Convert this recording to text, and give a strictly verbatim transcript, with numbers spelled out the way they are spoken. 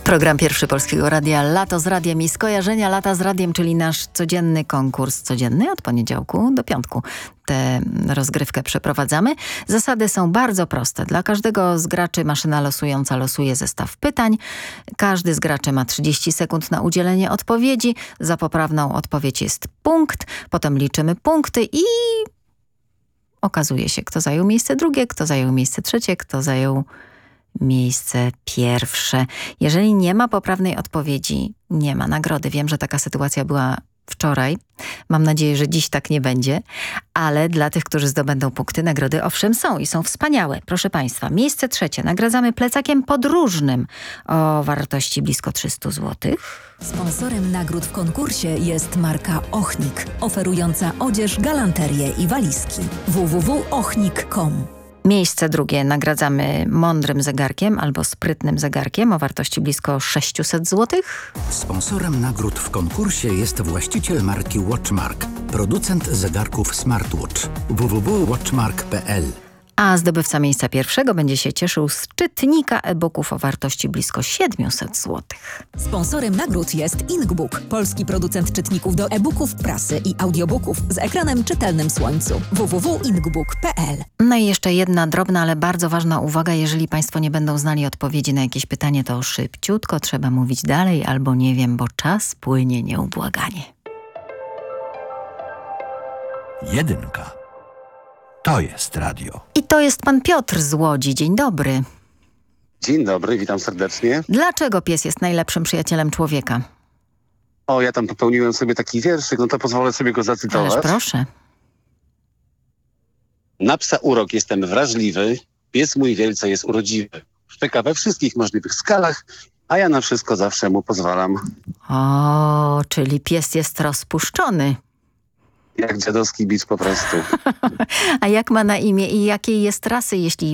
Program Pierwszy Polskiego Radia Lato z Radiem i skojarzenia Lata z Radiem, czyli nasz codzienny konkurs. Codzienny od poniedziałku do piątku. Tę rozgrywkę przeprowadzamy. Zasady są bardzo proste. Dla każdego z graczy maszyna losująca losuje zestaw pytań. Każdy z graczy ma trzydzieści sekund na udzielenie odpowiedzi. Za poprawną odpowiedź jest punkt. Potem liczymy punkty i okazuje się, kto zajął miejsce drugie, kto zajął miejsce trzecie, kto zajął miejsce pierwsze. Jeżeli nie ma poprawnej odpowiedzi, nie ma nagrody. Wiem, że taka sytuacja była wczoraj. Mam nadzieję, że dziś tak nie będzie. Ale dla tych, którzy zdobędą punkty, nagrody owszem są i są wspaniałe. Proszę Państwa, miejsce trzecie nagradzamy plecakiem podróżnym o wartości blisko trzysta złotych. Sponsorem nagród w konkursie jest marka Ochnik, oferująca odzież, galanterię i walizki. w w w kropka ochnik kropka com. Miejsce drugie nagradzamy mądrym zegarkiem albo sprytnym zegarkiem o wartości blisko sześćset złotych. Sponsorem nagród w konkursie jest właściciel marki Watchmark, producent zegarków smartwatch. w w w kropka watchmark kropka p l. A zdobywca miejsca pierwszego będzie się cieszył z czytnika e-booków o wartości blisko siedemset złotych. Sponsorem nagród jest Inkbook, polski producent czytników do e-booków, prasy i audiobooków z ekranem czytelnym słońcu. w w w kropka inkbook kropka p l. No i jeszcze jedna drobna, ale bardzo ważna uwaga. Jeżeli Państwo nie będą znali odpowiedzi na jakieś pytanie, to szybciutko trzeba mówić dalej albo nie wiem, bo czas płynie nieubłaganie. Jedynka. To jest radio. I to jest pan Piotr z Łodzi. Dzień dobry. Dzień dobry, witam serdecznie. Dlaczego pies jest najlepszym przyjacielem człowieka? O, ja tam popełniłem sobie taki wierszyk, no to pozwolę sobie go zacytować. Ależ proszę. Na psa urok jestem wrażliwy, pies mój wielce jest urodziwy. Szczeka we wszystkich możliwych skalach, a ja na wszystko zawsze mu pozwalam. O, czyli pies jest rozpuszczony. Jak dziadowski bicz po prostu. A jak ma na imię i jakiej jest rasy, jeśli